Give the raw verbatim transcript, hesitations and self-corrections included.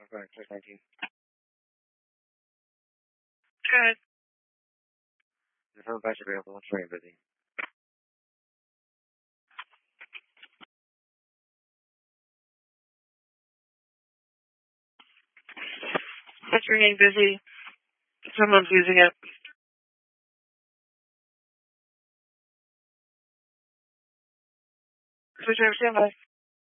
Alright, six nineteen. Good. The phone back available. It's very busy. It's ringing busy. Someone's using it. Switch over standby.